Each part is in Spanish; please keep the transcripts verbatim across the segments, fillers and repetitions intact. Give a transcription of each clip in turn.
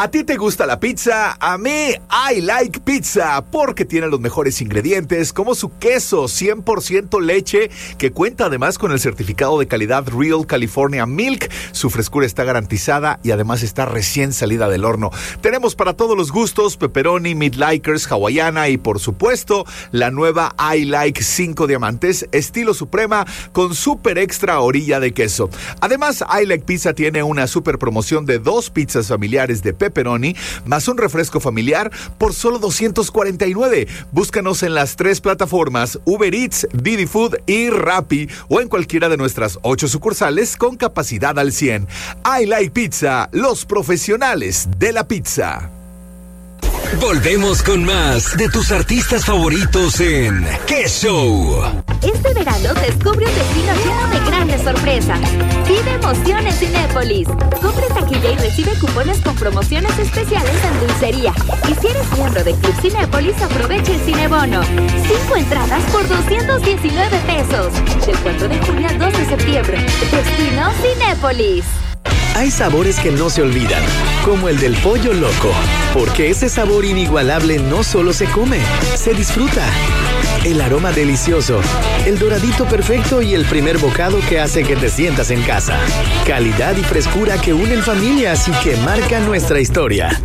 ¿A ti te gusta la pizza? A mí, I like pizza, porque tiene los mejores ingredientes, como su queso cien por ciento leche, que cuenta además con el certificado de calidad Real California Milk. Su frescura está garantizada y además está recién salida del horno. Tenemos para todos los gustos, pepperoni, meat likers, hawaiana y por supuesto, la nueva I like cinco diamantes, estilo suprema, con super extra orilla de queso. Además, I like pizza tiene una super promoción de dos pizzas familiares de pepperoni más un refresco familiar por solo doscientos cuarenta y nueve. Búscanos en las tres plataformas Uber Eats, Didi Food y Rappi o en cualquiera de nuestras ocho sucursales con capacidad al cien. I like pizza, los profesionales de la pizza. Volvemos con más de tus artistas favoritos en ¡Qué Show! Este verano descubre un destino lleno de grandes sorpresas. Vive emoción en Cinépolis. Compre taquilla y recibe cupones con promociones especiales en dulcería. Y si eres miembro de Club Cinépolis, aprovecha el Cinebono. Cinco entradas por doscientos diecinueve pesos. Del cuatro de junio al dos de septiembre. Destino Cinépolis. Hay sabores que no se olvidan, como el del pollo loco, porque ese sabor inigualable no solo se come, se disfruta. El aroma delicioso, el doradito perfecto y el primer bocado que hace que te sientas en casa. Calidad y frescura que unen familias y que marcan nuestra historia.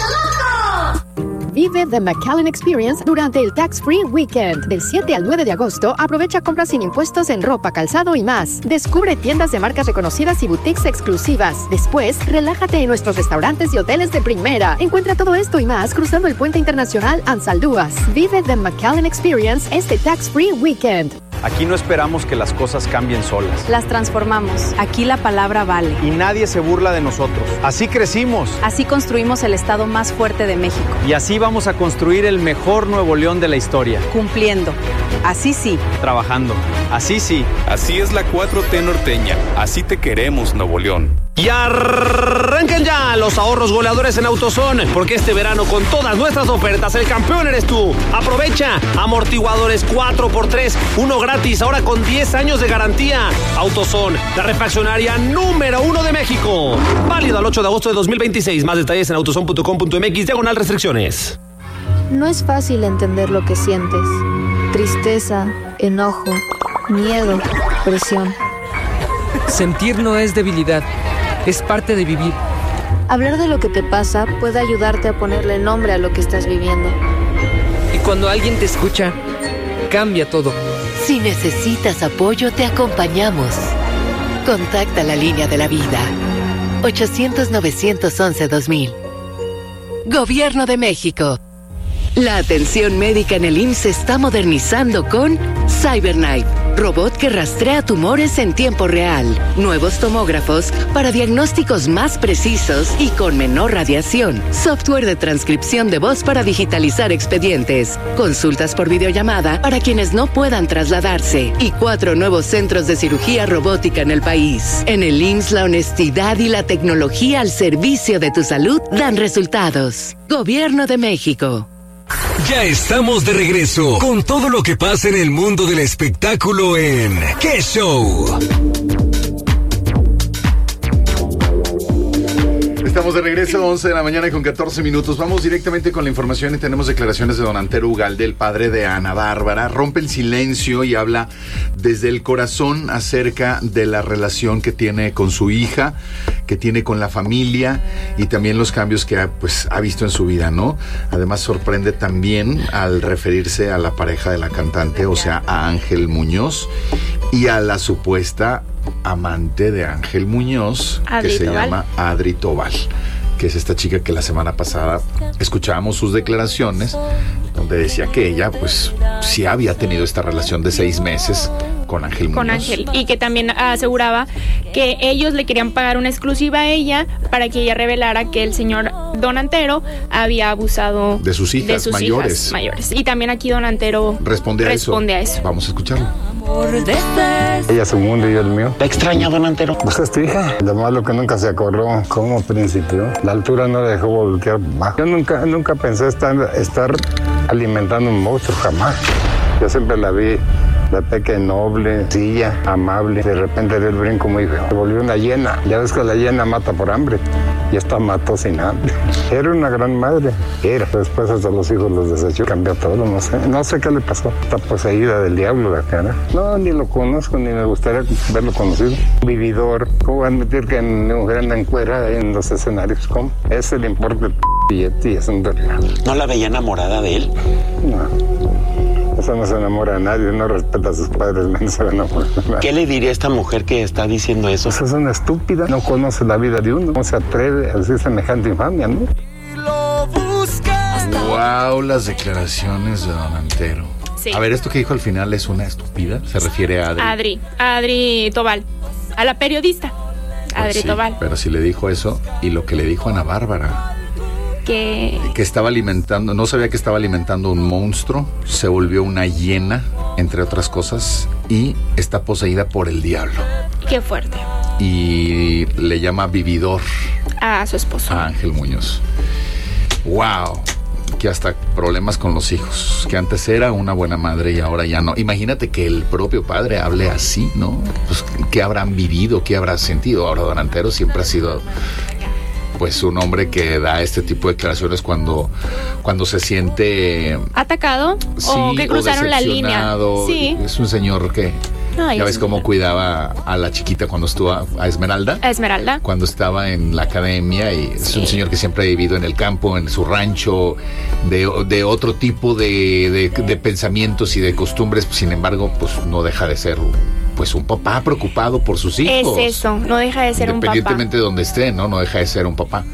Vive The McAllen Experience durante el Tax Free Weekend. Del siete al nueve de agosto, aprovecha compras sin impuestos en ropa, calzado y más. Descubre tiendas de marcas reconocidas y boutiques exclusivas. Después, relájate en nuestros restaurantes y hoteles de primera. Encuentra todo esto y más cruzando el puente internacional Ansaldúas. Vive The McAllen Experience este Tax Free Weekend. Aquí no esperamos que las cosas cambien solas. Las transformamos. Aquí la palabra vale. Y nadie se burla de nosotros. Así crecimos. Así construimos el estado más fuerte de México. Y así vamos a construir el mejor Nuevo León de la historia. Cumpliendo. Así sí. Trabajando. Así sí. Así es la cuatro T norteña. Así te queremos, Nuevo León. Y arranquen ya los ahorros goleadores en AutoZone, porque este verano con todas nuestras ofertas el campeón eres tú. Aprovecha amortiguadores cuatro por tres, uno gratis, ahora con diez años de garantía. AutoZone, la refaccionaria número uno de México. Válido al ocho de agosto de dos mil veintiséis. Más detalles en autozone punto com punto mx, diagonal restricciones. No es fácil entender lo que sientes. Tristeza, enojo, miedo, presión. Sentir no es debilidad. Es parte de vivir. Hablar de lo que te pasa puede ayudarte a ponerle nombre a lo que estás viviendo. Y cuando alguien te escucha, cambia todo. Si necesitas apoyo, te acompañamos. Contacta la línea de la vida. ochocientos, novecientos once, dos mil. Gobierno de México. La atención médica en el I M S S se está modernizando con CyberKnife, robot que rastrea tumores en tiempo real, nuevos tomógrafos para diagnósticos más precisos y con menor radiación, software de transcripción de voz para digitalizar expedientes, consultas por videollamada para quienes no puedan trasladarse y cuatro nuevos centros de cirugía robótica en el país. En el I M S S, la honestidad y la tecnología al servicio de tu salud dan resultados. Gobierno de México. Ya estamos de regreso con todo lo que pasa en el mundo del espectáculo en ¡Qué Show! Estamos de regreso, once de la mañana con catorce minutos. Vamos directamente con la información y tenemos declaraciones de don Antero Ugalde, el padre de Ana Bárbara. Rompe el silencio y habla desde el corazón acerca de la relación que tiene con su hija, que tiene con la familia y también los cambios que ha, pues, ha visto en su vida, ¿no? Además sorprende también al referirse a la pareja de la cantante, o sea, a Ángel Muñoz y a la supuesta amante de Ángel Muñoz, Adri que se Tobal. llama Adri Tobal, que es esta chica que la semana pasada escuchábamos sus declaraciones donde decía que ella pues sí había tenido esta relación de seis meses con Ángel Muñoz. Con Ángel, y que también aseguraba que ellos le querían pagar una exclusiva a ella para que ella revelara que el señor Don Antero había abusado de sus hijas de sus mayores. hijas mayores. Y también aquí Don Antero responde a, responde eso. a eso. Vamos a escucharlo. Ella es su mundo y yo el mío. ¿Te extraña, Don Antero? Pues es tu hija. Lo malo que nunca se acordó cómo principió. La altura no le dejó voltear bajo. Yo nunca, nunca pensé estar, estar alimentando un monstruo, jamás. Yo siempre la vi De peque noble, sencilla, amable. De repente dio el brinco muy feo. Se volvió una hiena. Ya ves que la hiena mata por hambre. Y esta mató sin hambre. Era una gran madre. Era. Después hasta los hijos los desechó. Cambió todo, no sé. No sé qué le pasó. Está poseída del diablo la cara. No, ni lo conozco, ni me gustaría verlo conocido. Vividor. ¿Cómo va a admitir que mi mujer anda en cuera en los escenarios? ¿Cómo? Ese le importa el p*** billete y es un vergüenza. ¿No la veía enamorada de él? No. Eso no se enamora a nadie, no respeta a sus padres, menos se enamora a nadie. ¿Qué le diría a esta mujer que está diciendo eso? Esa es una estúpida, no conoce la vida de uno, no se atreve a decir semejante infamia, ¿no? Wow, las declaraciones de Don Antero. Sí. A ver, esto que dijo al final es una estúpida, se refiere a Adri. Adri, Adri Tobal, a la periodista, Adri Pues sí, Tobal. pero si le dijo eso y lo que le dijo a Ana Bárbara. Que... que estaba alimentando, no sabía que estaba alimentando un monstruo, se volvió una hiena, entre otras cosas, y está poseída por el diablo. Qué fuerte. Y le llama vividor A su esposo. a Ángel Muñoz. ¡Wow! Que hasta problemas con los hijos, que antes era una buena madre y ahora ya no. Imagínate que el propio padre hable así, ¿no? Pues, ¿qué habrán vivido? ¿Qué habrá sentido? Ahora Don Antero siempre ha sido... pues un hombre que da este tipo de declaraciones cuando, cuando se siente ¿atacado? Sí, o que cruzaron o la línea. Sí. Es un señor que Ay, ya ves cómo cuidaba a la chiquita cuando estuvo a, a Esmeralda. A Esmeralda. Cuando estaba en la academia, y es Sí. un señor que siempre ha vivido en el campo, en su rancho, de, de otro tipo de, de, de pensamientos y de costumbres. Sin embargo, pues no deja de ser pues un papá preocupado por sus hijos. Es eso, no deja de ser un papá. Independientemente de donde esté, ¿no? No deja de ser un papá.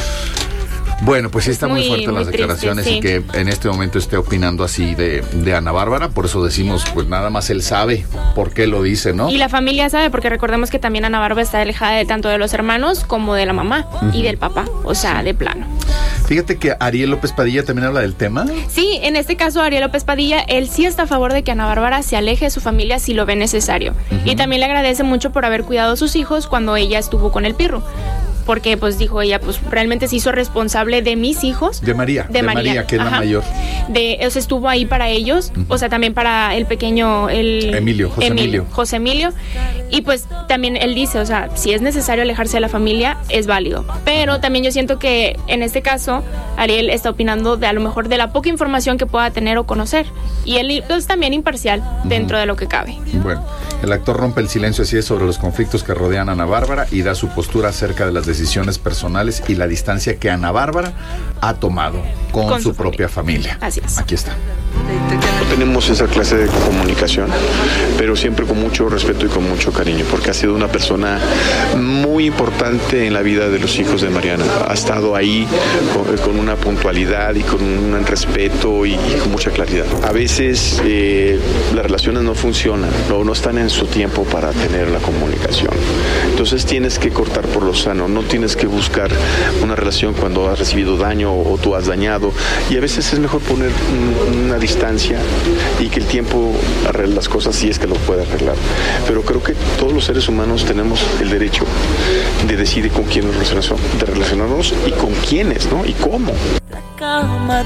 Bueno, pues sí está muy, muy fuerte muy las triste, declaraciones sí. Y que en este momento esté opinando así de, de Ana Bárbara, por eso decimos, pues nada más él sabe por qué lo dice, ¿no? Y la familia sabe, porque recordemos que también Ana Bárbara está alejada de tanto de los hermanos como de la mamá uh-huh. y del papá, o sea, sí. de plano. Fíjate que Ariel López Padilla también habla del tema. Sí, en este caso Ariel López Padilla, él sí está a favor de que Ana Bárbara se aleje de su familia si lo ve necesario. Uh-huh. Y también le agradece mucho por haber cuidado a sus hijos cuando ella estuvo con el Pirru. Porque, pues, dijo ella, pues, realmente se hizo responsable de mis hijos. De María. De, de María, María, que es Ajá. la mayor. De, o sea, estuvo ahí para ellos, uh-huh. o sea, también para el pequeño, el... Emilio, José Emilio. Emilio. José Emilio. Y, pues, también él dice, o sea, si es necesario alejarse de la familia, es válido. Pero también yo siento que, en este caso, Ariel está opinando de, a lo mejor, de la poca información que pueda tener o conocer. Y él es pues, también imparcial dentro uh-huh. de lo que cabe. Bueno, el actor rompe el silencio así es sobre los conflictos que rodean a Ana Bárbara y da su postura acerca de las decisiones personales y la distancia que Ana Bárbara ha tomado con, con su, su propia familia. Así es. Aquí está. No tenemos esa clase de comunicación, pero siempre con mucho respeto y con mucho cariño, porque ha sido una persona muy importante en la vida de los hijos de Mariana. Ha estado ahí con, con una puntualidad y con un respeto y, y con mucha claridad. A veces eh, las relaciones no funcionan, no, no están en su tiempo para tener la comunicación. Entonces tienes que cortar por lo sano, no tienes que buscar una relación cuando has recibido daño o, o tú has dañado, y a veces es mejor poner un, una distancia y que el tiempo arregle las cosas si es que lo puede arreglar. Pero creo que todos los seres humanos tenemos el derecho de decidir con quién nos relacionamos, de relacionarnos y con quiénes, ¿no? Y cómo. La cama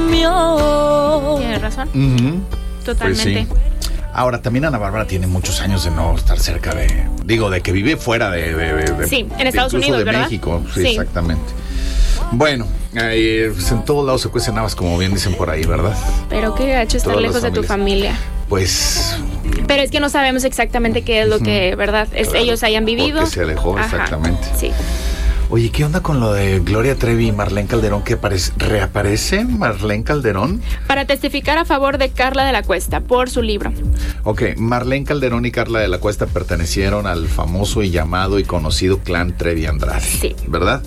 durmió. Tienes razón. Uh-huh. Totalmente. Pues sí. Ahora, también Ana Bárbara tiene muchos años de no estar cerca de... Digo, de que vive fuera de... de, de, de sí, en Estados Unidos, de ¿verdad? México, sí, sí. exactamente. Bueno, eh, pues en todos lados se cuecen habas, como bien dicen por ahí, ¿verdad? Pero qué gacho estar lejos de tu familia. Pues... Pero es que no sabemos exactamente qué es lo uh-huh. que, ¿verdad? Es, claro, ellos hayan vivido. Porque se alejó, Ajá, exactamente. Sí. Oye, ¿qué onda con lo de Gloria Trevi y Marlene Calderón? ¿Qué aparece? ¿Reaparece Marlene Calderón? Para testificar a favor de Carla de la Cuesta por su libro. Ok, Marlene Calderón y Carla de la Cuesta pertenecieron al famoso y llamado y conocido clan Trevi Andrade. Sí. ¿Verdad?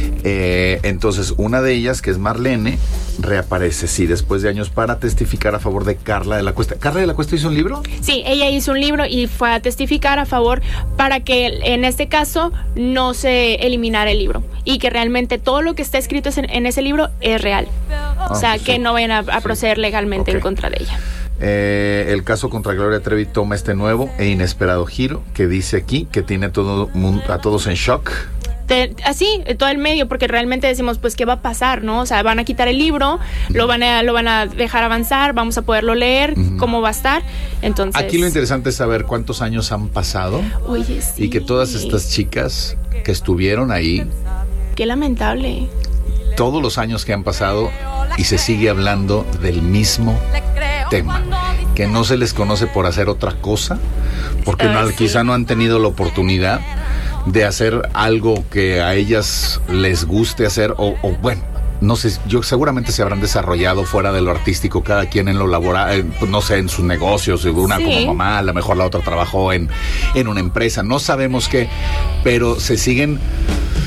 Eh, entonces, una de ellas, que es Marlene, reaparece, sí, después de años para testificar a favor de Carla de la Cuesta. ¿Carla de la Cuesta hizo un libro? Sí, ella hizo un libro y fue a testificar a favor para que en este caso no se eliminara el libro y que realmente todo lo que está escrito en, en ese libro es real. Ah, o sea, pues que sí. no vayan a, a proceder sí. legalmente okay. en contra de ella. Eh, el caso contra Gloria Trevi toma este nuevo e inesperado giro que dice aquí que tiene todo, a todos en shock. te, así, todo el medio, porque realmente decimos, pues, ¿qué va a pasar, no? O sea, van a quitar el libro, lo van a, lo van a dejar avanzar, vamos a poderlo leer, uh-huh. cómo va a estar, entonces... Aquí lo interesante es saber cuántos años han pasado. Oye, sí. Y que todas estas chicas que estuvieron ahí... Qué lamentable. Todos los años que han pasado y se sigue hablando del mismo tema, que no se les conoce por hacer otra cosa, porque no, sí. quizá no han tenido la oportunidad de hacer algo que a ellas les guste hacer, o, o bueno, no sé, yo seguramente se habrán desarrollado fuera de lo artístico, cada quien en lo laboral, no sé, en sus negocios, una sí. como mamá, a lo mejor la otra trabajó en, en una empresa, no sabemos qué, pero se siguen